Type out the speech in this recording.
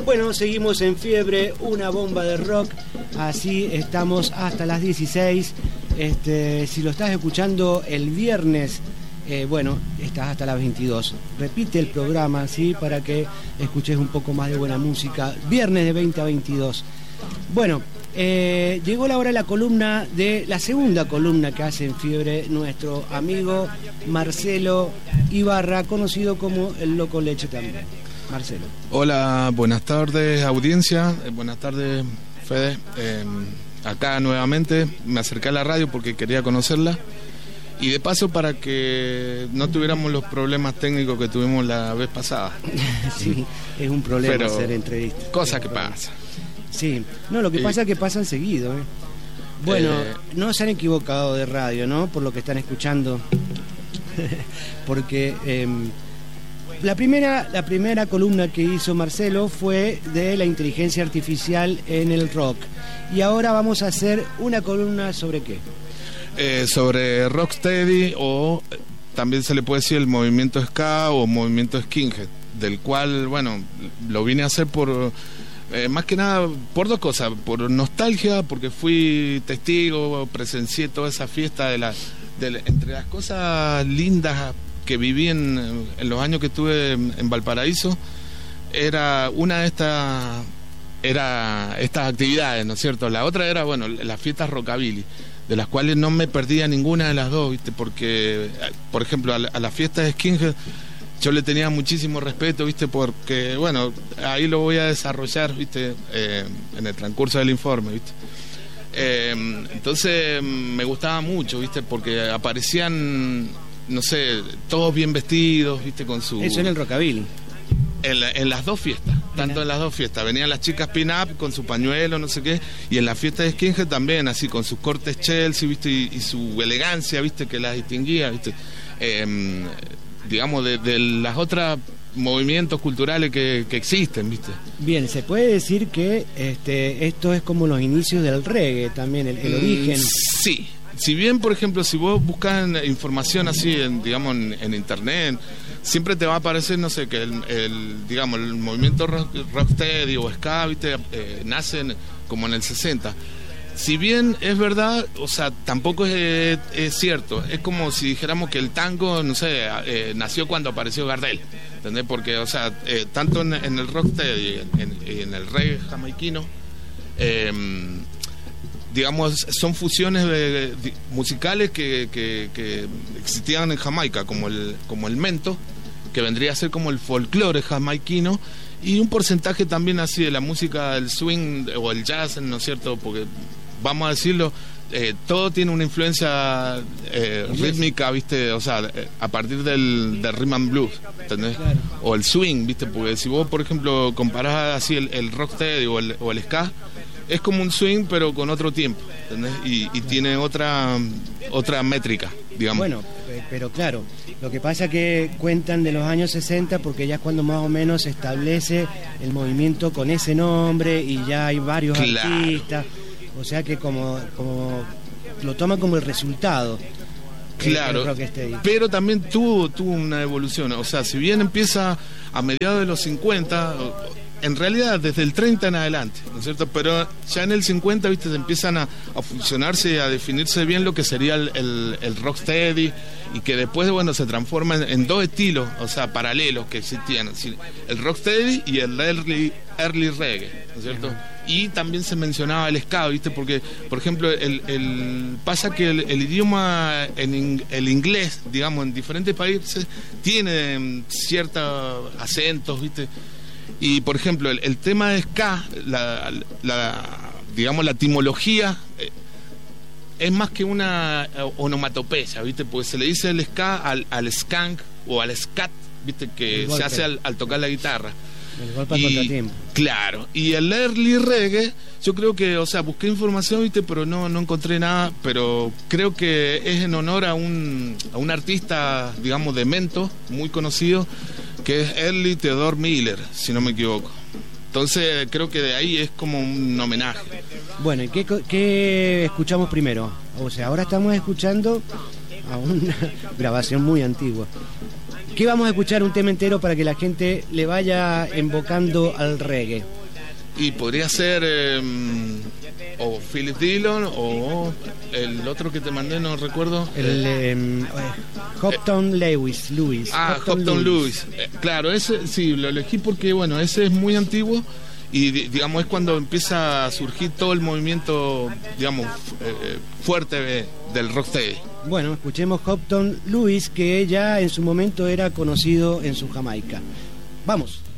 Bueno, seguimos en Fiebre, una bomba de rock. Así estamos hasta las 16. Si lo estás escuchando el viernes, bueno, estás hasta las 22. Repite el programa, ¿sí? Para que escuches un poco más de buena música. Viernes de 20 a 22. Bueno, llegó la hora de la columna, de la segunda columna que hace en Fiebre nuestro amigo Marcelo Ibarra, conocido como el Loco Leche también. Marcelo. Hola, buenas tardes audiencia, buenas tardes Fede. Acá nuevamente me acerqué a la radio porque quería conocerla y de paso para que no tuviéramos los problemas técnicos que tuvimos la vez pasada. Sí, es un problema hacer entrevistas. Cosa que pasa. Sí, no, lo que pasa es que pasan seguido. Bueno, no se han equivocado de radio, ¿no? Por lo que están escuchando. Porque la primera columna que hizo Marcelo fue de la inteligencia artificial en el rock. Y ahora vamos a hacer una columna ¿sobre qué? Sobre rocksteady, o también se le puede decir el movimiento ska o movimiento skinhead, del cual, bueno, lo vine a hacer por... más que nada por dos cosas, por nostalgia, porque fui testigo, presencié toda esa fiesta entre las cosas lindas que viví en los años que estuve en Valparaíso, era una de estas actividades, ¿no es cierto? La otra era, bueno, las fiestas rockabilly, de las cuales no me perdía ninguna de las dos, ¿viste? Porque, por ejemplo, a las fiestas de skinhead yo le tenía muchísimo respeto, ¿viste? Porque, bueno, ahí lo voy a desarrollar, ¿viste? En el transcurso del informe, ¿viste? Entonces me gustaba mucho, ¿viste? Porque aparecían, no sé, todos bien vestidos, ¿viste? Con su... Eso en el rockabilly. En las dos fiestas, tanto en las dos fiestas. Venían las chicas pin-up con su pañuelo, no sé qué, y en la fiesta de skinhead también, así, con sus cortes Chelsea, ¿viste? Y su elegancia, ¿viste? Que las distinguía, ¿viste? Digamos, de las otras movimientos culturales que existen, ¿viste? Bien, se puede decir que esto es como los inicios del reggae también, el origen. Sí, si bien, por ejemplo, si vos buscas información así, digamos, en internet, siempre te va a aparecer, no sé, que digamos, el movimiento rocksteady o ska, ¿viste? Nacen como en el 60. Si bien es verdad, o sea, tampoco es cierto. Es como si dijéramos que el tango, no sé, nació cuando apareció Gardel, ¿entendés? Porque, o sea, tanto en el rocksteady y en el reggae jamaiquino, digamos, son fusiones musicales que existían en Jamaica, como el mento, que vendría a ser como el folclore jamaiquino, y un porcentaje también así de la música del swing o el jazz, ¿no es cierto? Porque, vamos a decirlo, todo tiene una influencia rítmica, ¿viste? O sea, a partir del rhythm and blues, ¿entendés? Claro. O el swing, ¿viste? Porque si vos, por ejemplo, comparás así el rocksteady o el ska, es como un swing pero con otro tiempo, ¿entendés? Y tiene otra métrica, digamos. Bueno, pero claro, lo que pasa que cuentan de los años 60 porque ya es cuando más o menos se establece el movimiento con ese nombre y ya hay varios artistas, o sea que como lo toman como el resultado. Claro, pero también tuvo una evolución, o sea, si bien empieza a mediados de los 50, en realidad desde el 30 en adelante, ¿no es cierto? Pero ya en el 50, ¿viste? Se empiezan a funcionarse, a definirse bien lo que sería el rocksteady, y que después, bueno, se transforma en dos estilos, o sea, paralelos que existían, el rocksteady y el early reggae, ¿no es cierto? Y también se mencionaba el ska, ¿viste? Porque, por ejemplo, pasa que el idioma, el inglés, digamos, en diferentes países, tiene ciertos acentos, ¿viste? Y, por ejemplo, el tema de ska, digamos, la etimología, es más que una onomatopeya, ¿viste? Porque se le dice el ska al skank o al scat, ¿viste? Que se hace al tocar la guitarra. El golpe a contratiempo. Claro, y el early reggae, yo creo que, o sea, busqué información, ¿viste? Pero no encontré nada, pero creo que es en honor a un artista, digamos, de mento, muy conocido, que es Early Theodore Miller, si no me equivoco. Entonces creo que de ahí es como un homenaje. Bueno, ¿y qué escuchamos primero? O sea, ahora estamos escuchando a una grabación muy antigua. ¿Qué vamos a escuchar un tema entero para que la gente le vaya invocando al reggae? Y podría ser o Philip Dillon o el otro que te mandé, no recuerdo. Hopton Lewis. Hopton Lewis. Claro, ese sí, lo elegí porque, bueno, ese es muy antiguo y, digamos, es cuando empieza a surgir todo el movimiento, digamos, fuerte del rocksteady. Bueno, escuchemos Hopton Lewis, que ya en su momento era conocido en su Jamaica. Vamos.